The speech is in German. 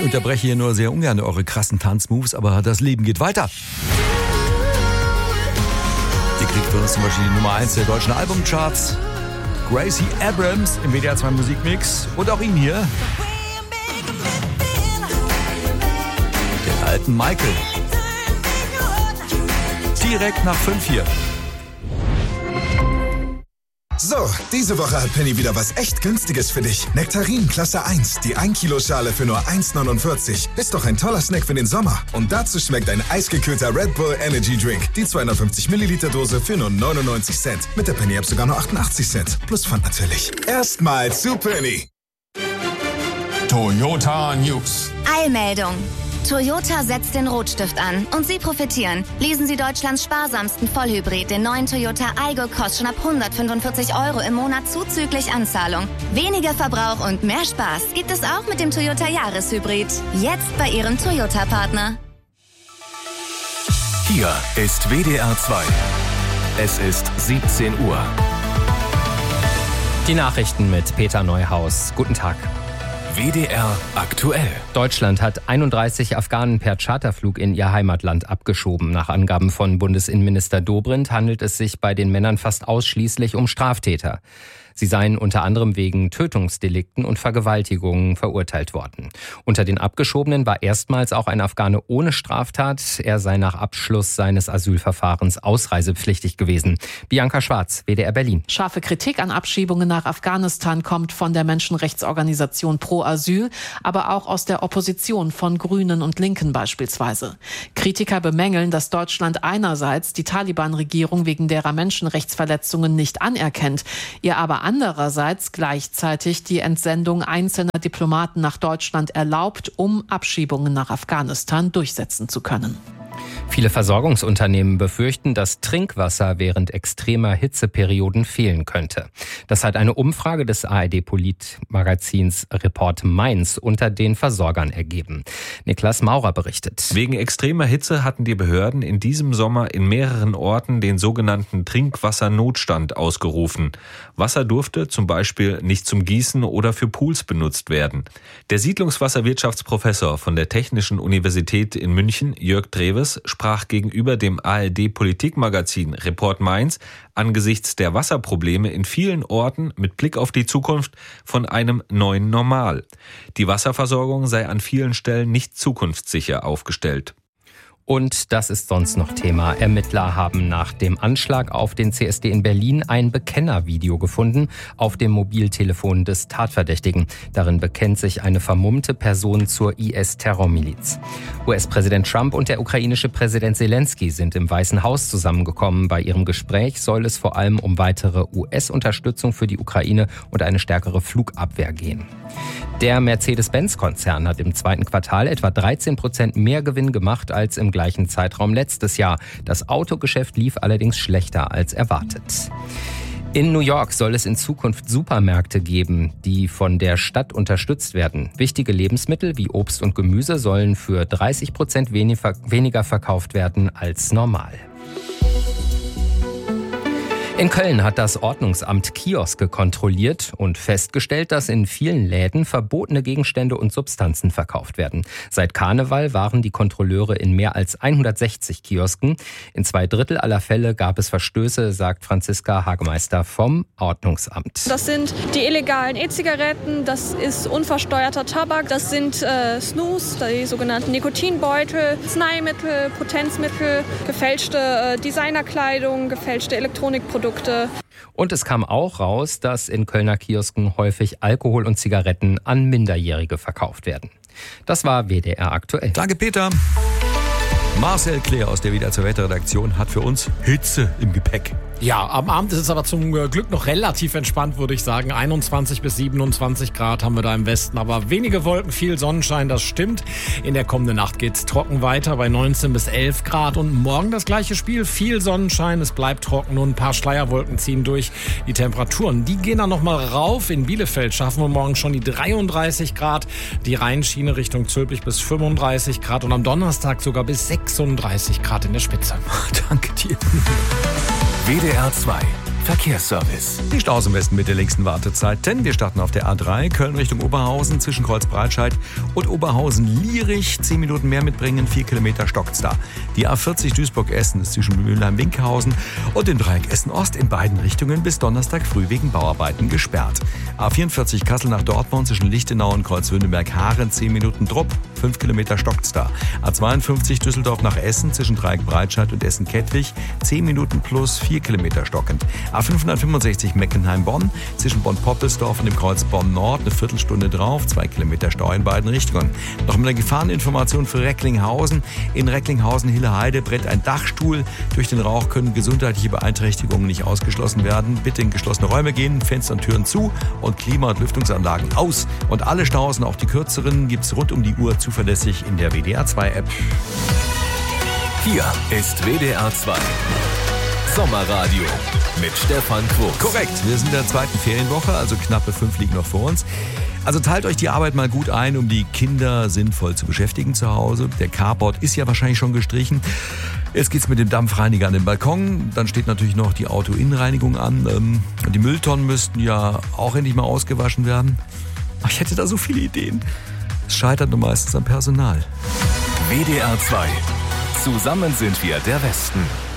Ich unterbreche hier nur sehr ungern eure krassen Tanzmoves, aber das Leben geht weiter. Ihr kriegt von uns zum Beispiel die Nummer 1 der deutschen Albumcharts. Gracie Abrams im WDR 2 Musikmix. Und auch ihn hier. Den alten Michael. Direkt nach 5 hier. So, diese Woche hat Penny wieder was echt Günstiges für dich. Nektarin Klasse 1, die 1 Kilo Schale für nur 1,49. Ist doch ein toller Snack für den Sommer. Und dazu schmeckt ein eisgekühlter Red Bull Energy Drink. Die 250 Milliliter Dose für nur 99 Cent. Mit der Penny App sogar nur 88 Cent. Plus Pfand natürlich. Erstmal zu Penny. Toyota News. Eilmeldung. Toyota setzt den Rotstift an und Sie profitieren. Leasen Sie Deutschlands sparsamsten Vollhybrid, den neuen Toyota Aygo, kostet schon ab 145 € im Monat zuzüglich Anzahlung. Weniger Verbrauch und mehr Spaß gibt es auch mit dem Toyota Jahreshybrid. Jetzt bei Ihrem Toyota-Partner. Hier ist WDR 2. Es ist 17 Uhr. Die Nachrichten mit Peter Neuhaus. Guten Tag. WDR aktuell. Deutschland hat 31 Afghanen per Charterflug in ihr Heimatland abgeschoben. Nach Angaben von Bundesinnenminister Dobrindt handelt es sich bei den Männern fast ausschließlich um Straftäter. Sie seien unter anderem wegen Tötungsdelikten und Vergewaltigungen verurteilt worden. Unter den Abgeschobenen war erstmals auch ein Afghane ohne Straftat. Er sei nach Abschluss seines Asylverfahrens ausreisepflichtig gewesen. Bianca Schwarz, WDR Berlin. Scharfe Kritik an Abschiebungen nach Afghanistan kommt von der Menschenrechtsorganisation Pro Asyl, aber auch aus der Opposition von Grünen und Linken beispielsweise. Kritiker bemängeln, dass Deutschland einerseits die Taliban-Regierung wegen derer Menschenrechtsverletzungen nicht anerkennt, ihr aber andererseits gleichzeitig die Entsendung einzelner Diplomaten nach Deutschland erlaubt, um Abschiebungen nach Afghanistan durchsetzen zu können. Viele Versorgungsunternehmen befürchten, dass Trinkwasser während extremer Hitzeperioden fehlen könnte. Das hat eine Umfrage des ARD-Politmagazins Report Mainz unter den Versorgern ergeben. Niklas Maurer berichtet. Wegen extremer Hitze hatten die Behörden in diesem Sommer in mehreren Orten den sogenannten Trinkwassernotstand ausgerufen. Wasser durfte zum Beispiel nicht zum Gießen oder für Pools benutzt werden. Der Siedlungswasserwirtschaftsprofessor von der Technischen Universität in München, Jörg Treves, sprach gegenüber dem ARD-Politikmagazin Report Mainz angesichts der Wasserprobleme in vielen Orten mit Blick auf die Zukunft von einem neuen Normal. Die Wasserversorgung sei an vielen Stellen nicht zukunftssicher aufgestellt. Und das ist sonst noch Thema. Ermittler haben nach dem Anschlag auf den CSD in Berlin ein Bekennervideo gefunden auf dem Mobiltelefon des Tatverdächtigen. Darin bekennt sich eine vermummte Person zur IS-Terrormiliz. US-Präsident Trump und der ukrainische Präsident Zelensky sind im Weißen Haus zusammengekommen. Bei ihrem Gespräch soll es vor allem um weitere US-Unterstützung für die Ukraine und eine stärkere Flugabwehr gehen. Der Mercedes-Benz-Konzern hat im zweiten Quartal etwa 13% mehr Gewinn gemacht als im gleichen Zeitraum letztes Jahr. Das Autogeschäft lief allerdings schlechter als erwartet. In New York soll es in Zukunft Supermärkte geben, die von der Stadt unterstützt werden. Wichtige Lebensmittel wie Obst und Gemüse sollen für 30% weniger verkauft werden als normal. In Köln hat das Ordnungsamt Kioske kontrolliert und festgestellt, dass in vielen Läden verbotene Gegenstände und Substanzen verkauft werden. Seit Karneval waren die Kontrolleure in mehr als 160 Kiosken. In 2/3 aller Fälle gab es Verstöße, sagt Franziska Hagemeister vom Ordnungsamt. Das sind die illegalen E-Zigaretten, das ist unversteuerter Tabak, das sind Snus, die sogenannten Nikotinbeutel, Arzneimittel, Potenzmittel, gefälschte Designerkleidung, gefälschte Elektronikprodukte. Und es kam auch raus, dass in Kölner Kiosken häufig Alkohol und Zigaretten an Minderjährige verkauft werden. Das war WDR aktuell. Danke, Peter. Marcel Claire aus der WDR 2 Wetterredaktion hat für uns Hitze im Gepäck. Ja, am Abend ist es aber zum Glück noch relativ entspannt, würde ich sagen. 21 bis 27 Grad haben wir da im Westen, aber wenige Wolken, viel Sonnenschein, das stimmt. In der kommenden Nacht geht's trocken weiter bei 19 bis 11 Grad und morgen das gleiche Spiel, viel Sonnenschein, es bleibt trocken und ein paar Schleierwolken ziehen durch. Die Temperaturen, die gehen dann nochmal rauf. In Bielefeld schaffen wir morgen schon die 33 Grad, die Rheinschiene Richtung Zülpich bis 35 Grad und am Donnerstag sogar bis 36 Grad in der Spitze. Danke dir. WDR 2. Verkehrsservice. Die Staus im Westen mit der längsten Wartezeit, denn wir starten auf der A3 Köln Richtung Oberhausen zwischen Kreuz-Breitscheid und Oberhausen-Lierich. 10 Minuten mehr mitbringen, 4 Kilometer stockt's da. Die A40 Duisburg-Essen ist zwischen Mülheim-Winkhausen und dem Dreieck Essen-Ost in beiden Richtungen bis Donnerstag früh wegen Bauarbeiten gesperrt. A44 Kassel nach Dortmund zwischen Lichtenau und Kreuzwündenberg-Haaren 10 Minuten Drupp, 5 Kilometer stockt's da. A52 Düsseldorf nach Essen zwischen Dreieck Breitscheid und Essen-Kettwig 10 Minuten plus 4 Kilometer stockend. A565 Meckenheim-Bonn zwischen Bonn-Poppelsdorf und dem Kreuz Bonn-Nord eine Viertelstunde drauf, 2 Kilometer Stau in beiden Richtungen. Noch eine Gefahreninformation für Recklinghausen. In Recklinghausen-Hilleheide brennt ein Dachstuhl. Durch den Rauch können gesundheitliche Beeinträchtigungen nicht ausgeschlossen werden. Bitte in geschlossene Räume gehen, Fenster und Türen zu und Klima- und Lüftungsanlagen aus. Und alle Staus und auch die kürzeren gibt's rund um die Uhr zuverlässig in der WDR 2 App. Hier ist WDR 2 Sommerradio mit Stefan Quos. Korrekt, wir sind in der zweiten Ferienwoche, also knappe 5 liegen noch vor uns. Also teilt euch die Arbeit mal gut ein, um die Kinder sinnvoll zu beschäftigen zu Hause. Der Carport ist ja wahrscheinlich schon gestrichen. Jetzt geht's mit dem Dampfreiniger an den Balkon. Dann steht natürlich noch die Autoinnenreinigung an. Die Mülltonnen müssten ja auch endlich mal ausgewaschen werden. Ich hätte da so viele Ideen. Es scheitert nur meistens am Personal. WDR 2. Zusammen sind wir der Westen.